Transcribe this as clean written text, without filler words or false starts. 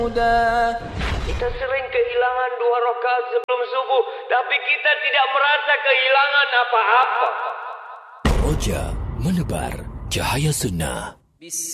Kita sering kehilangan 2 rakaat sebelum subuh, tapi kita tidak merasa kehilangan apa-apa. Roja menebar cahaya sunnah.